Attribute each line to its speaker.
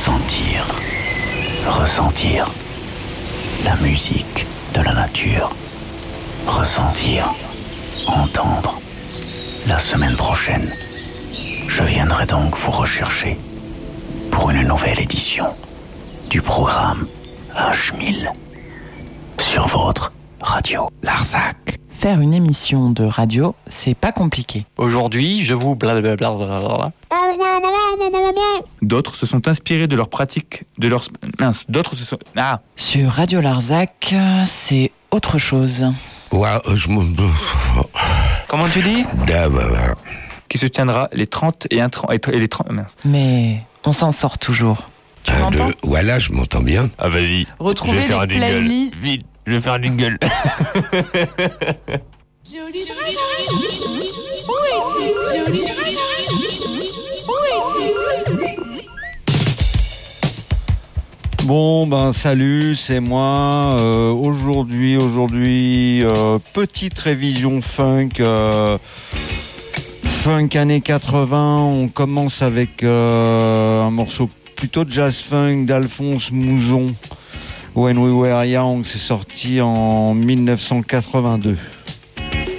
Speaker 1: Sentir, ressentir la musique de la nature. Ressentir, entendre. La semaine prochaine, je viendrai donc vous rechercher pour une nouvelle édition du programme H1000 sur votre radio Larzac.
Speaker 2: Faire une émission de radio, c'est pas compliqué.
Speaker 3: Aujourd'hui, je vous blablabla.
Speaker 4: D'autres se sont inspirés de leur pratique, de leur... Mince, d'autres se sont... Ah.
Speaker 2: Sur Radio Larzac, c'est autre chose.
Speaker 5: Ouais,
Speaker 3: Comment tu dis ?
Speaker 4: Qui se tiendra les 30 et les 30... Mince.
Speaker 2: Mais on s'en sort toujours. Tu m'entends ?
Speaker 5: Voilà, je m'entends bien.
Speaker 3: Ah, vas-y.
Speaker 2: Retrouvez
Speaker 3: Je vais faire
Speaker 2: les
Speaker 3: un jingle.
Speaker 2: playlists.
Speaker 3: Vite, je vais faire un jingle.
Speaker 6: Bon ben salut, c'est moi. Aujourd'hui, petite révision funk années 80. On commence avec un morceau plutôt de jazz funk d'Alphonse Mouzon. When We Were Young, c'est sorti en 1982.